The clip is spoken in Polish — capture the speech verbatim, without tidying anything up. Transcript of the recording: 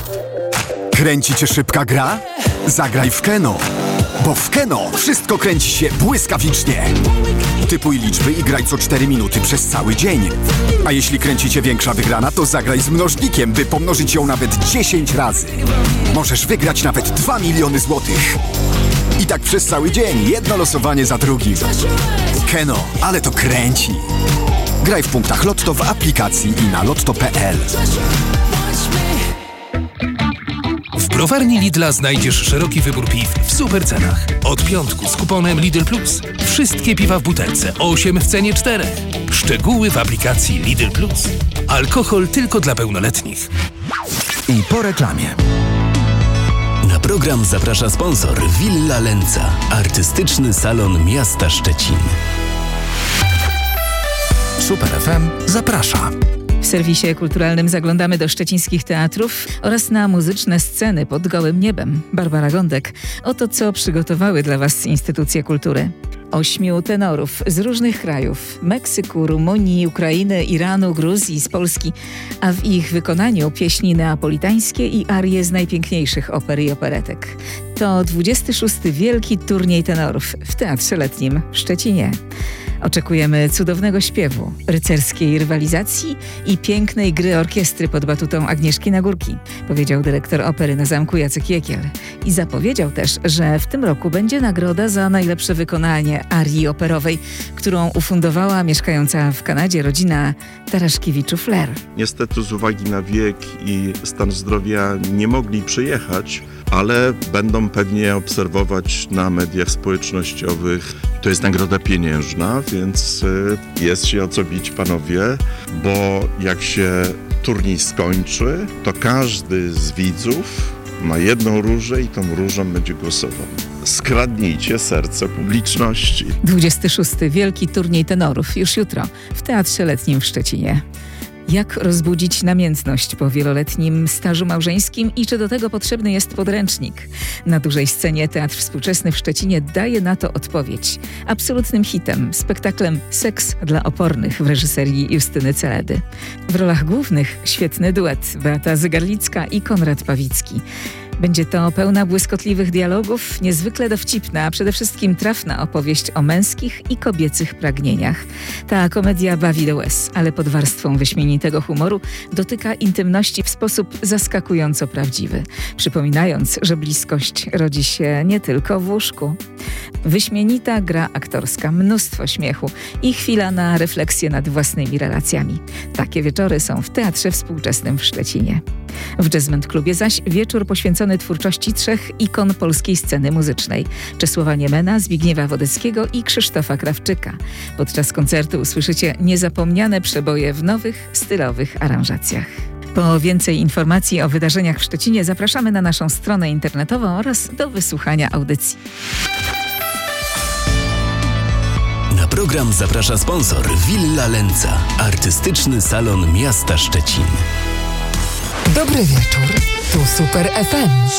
Kręci cię szybka gra? Zagraj w Keno. Bo w Keno wszystko kręci się błyskawicznie. Typuj liczby i graj co cztery minuty przez cały dzień. A jeśli kręci cię większa wygrana, to zagraj z mnożnikiem, by pomnożyć ją nawet dziesięć razy. Możesz wygrać nawet dwa miliony złotych. I tak przez cały dzień, jedno losowanie za drugim. Keno, ale to kręci. Graj w punktach Lotto w aplikacji i na lotto kropka pe el. W browarni Lidla znajdziesz szeroki wybór piw w super cenach. Od piątku z kuponem Lidl Plus. Wszystkie piwa w butelce, osiem w cenie czterech. Szczegóły w aplikacji Lidl Plus. Alkohol tylko dla pełnoletnich. I po reklamie. Na program zaprasza sponsor Villa Lenca, artystyczny salon miasta Szczecin. Super F M zaprasza. W serwisie kulturalnym zaglądamy do szczecińskich teatrów oraz na muzyczne sceny pod gołym niebem. Barbara Gądek. Oto co przygotowały dla Was instytucje kultury. Ośmiu tenorów z różnych krajów: Meksyku, Rumunii, Ukrainy, Iranu, Gruzji, z Polski, a w ich wykonaniu pieśni neapolitańskie i arie z najpiękniejszych oper i operetek. To dwudziesty szósty Wielki Turniej Tenorów w Teatrze Letnim w Szczecinie. Oczekujemy cudownego śpiewu, rycerskiej rywalizacji i pięknej gry orkiestry pod batutą Agnieszki Nagórki, powiedział dyrektor opery na Zamku Jacek Jekiel. I zapowiedział też, że w tym roku będzie nagroda za najlepsze wykonanie arii operowej, którą ufundowała mieszkająca w Kanadzie rodzina Taraszkiewiczów-Ler. Niestety z uwagi na wiek i stan zdrowia nie mogli przyjechać, ale będą pewnie obserwować na mediach społecznościowych. To jest nagroda pieniężna, więc jest się o co bić, panowie, bo jak się turniej skończy, to każdy z widzów ma jedną różę i tą różą będzie głosował. Skradnijcie serce publiczności. dwudziesty szósty Wielki Turniej Tenorów już jutro w Teatrze Letnim w Szczecinie. Jak rozbudzić namiętność po wieloletnim stażu małżeńskim i czy do tego potrzebny jest podręcznik? Na dużej scenie Teatr Współczesny w Szczecinie daje na to odpowiedź. Absolutnym hitem, spektaklem Seks dla opornych w reżyserii Justyny Celedy. W rolach głównych świetny duet Beata Zygarlicka i Konrad Pawicki. Będzie to pełna błyskotliwych dialogów, niezwykle dowcipna, a przede wszystkim trafna opowieść o męskich i kobiecych pragnieniach. Ta komedia bawi do łez, ale pod warstwą wyśmienitego humoru dotyka intymności w sposób zaskakująco prawdziwy, przypominając, że bliskość rodzi się nie tylko w łóżku. Wyśmienita gra aktorska, mnóstwo śmiechu i chwila na refleksję nad własnymi relacjami. Takie wieczory są w Teatrze Współczesnym w Szczecinie. W Jazzment Klubie zaś wieczór poświęcony twórczości trzech ikon polskiej sceny muzycznej: Czesława Niemena, Zbigniewa Wodeckiego i Krzysztofa Krawczyka. Podczas koncertu usłyszycie niezapomniane przeboje w nowych, stylowych aranżacjach. Po więcej informacji o wydarzeniach w Szczecinie zapraszamy na naszą stronę internetową oraz do wysłuchania audycji. Na program zaprasza sponsor Villa Lenca, artystyczny salon miasta Szczecin. Dobry wieczór, tu Super F M.